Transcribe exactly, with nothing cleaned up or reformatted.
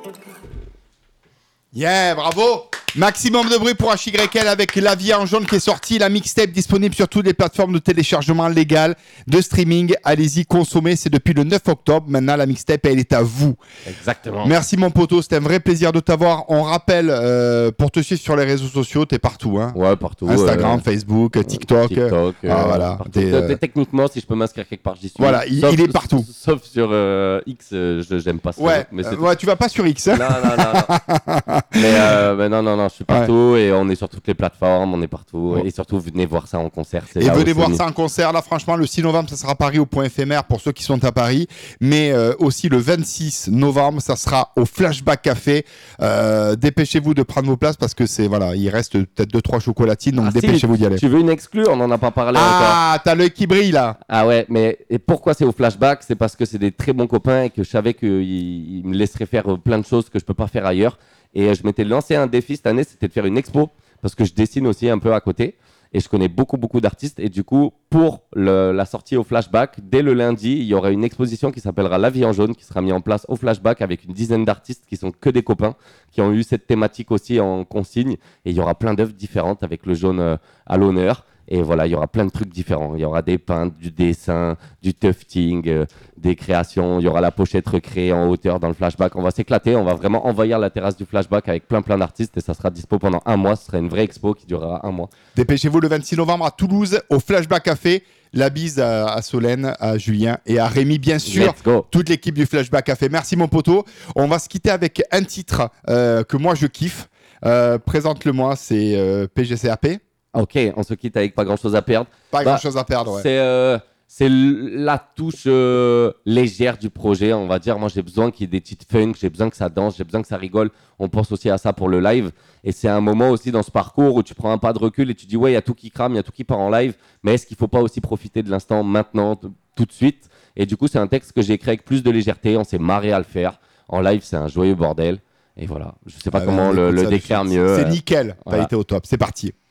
Yeah, bravo. Maximum de bruit pour H Y L avec La Vie en jaune qui est sorti, la mixtape disponible sur toutes les plateformes de téléchargement légales, de streaming. Allez-y, consommez, c'est depuis le neuf octobre. Maintenant, la mixtape, elle est à vous. Exactement. Merci mon poteau, c'était un vrai plaisir de t'avoir. On rappelle, euh, pour te suivre sur les réseaux sociaux, t'es partout. Hein. Ouais, partout. Instagram, euh, Facebook, TikTok. TikTok ah, euh, voilà. T'es, euh... Techniquement, si je peux m'inscrire quelque part, j'y suis. Voilà, il, sauf, il est partout. Sauf sur euh, X, euh, je, j'aime pas ça. Ouais, mais c'est euh, ouais, tu vas pas sur X. Hein. Non, non, non. non. mais, euh, mais non, non, non, je suis partout ouais. et on est sur toutes les plateformes, on est partout. Ouais. Et surtout, venez voir ça en concert. C'est et venez voir Sony. ça en concert. Là, franchement, le six novembre, ça sera à Paris au Point Éphémère pour ceux qui sont à Paris. Mais euh, aussi le vingt-six novembre, ça sera au Flashback Café. Euh, dépêchez-vous de prendre vos places parce que c'est voilà, il reste peut-être deux trois chocolatines, donc ah, dépêchez-vous si, d'y aller. Tu veux une exclue? On n'en a pas parlé ah, encore. Ah, t'as l'œil qui brille là. Ah ouais, mais et pourquoi c'est au Flashback? C'est parce que c'est des très bons copains et que je savais qu'ils me laisseraient faire plein de choses que je peux pas faire ailleurs. Et je m'étais lancé un défi cette année, c'était de faire une expo parce que je dessine aussi un peu à côté. Et je connais beaucoup, beaucoup d'artistes. Et du coup, pour le, la sortie au Flashback, dès le lundi, il y aura une exposition qui s'appellera La Vie en jaune, qui sera mise en place au Flashback avec une dizaine d'artistes qui sont que des copains, qui ont eu cette thématique aussi en consigne. Et il y aura plein d'œuvres différentes avec le jaune euh, à l'honneur. Et voilà, il y aura plein de trucs différents. Il y aura des peintres, du dessin, du tufting, euh, des créations. Il y aura la pochette recréée en hauteur dans le Flashback. On va s'éclater. On va vraiment envahir la terrasse du Flashback avec plein plein d'artistes et ça sera dispo pendant un mois. Ce sera une vraie expo qui durera un mois. Dépêchez-vous le vingt-six novembre à Toulouse au Flashback Café. La bise à, à Solène, à Julien et à Rémi, bien sûr. Toute l'équipe du Flashback Café. Merci mon poteau. On va se quitter avec un titre euh, que moi je kiffe. Euh, présente-le-moi, c'est euh, P G C A P. Ok, on se quitte avec pas grand chose à perdre. Pas bah, grand chose à perdre, ouais. C'est, euh, c'est la touche euh, légère du projet, on va dire. Moi, j'ai besoin qu'il y ait des petites funk, j'ai besoin que ça danse, j'ai besoin que ça rigole. On pense aussi à ça pour le live. Et c'est un moment aussi dans ce parcours où tu prends un pas de recul et tu dis, ouais, il y a tout qui crame, il y a tout qui part en live. Mais est-ce qu'il ne faut pas aussi profiter de l'instant maintenant, t- tout de suite? Et du coup, c'est un texte que j'ai écrit avec plus de légèreté. On s'est marré à le faire. En live, c'est un joyeux bordel. Et voilà, je ne sais pas ah comment ben, le, le décrire mieux. C'est nickel, t'as voilà. été au top. C'est parti.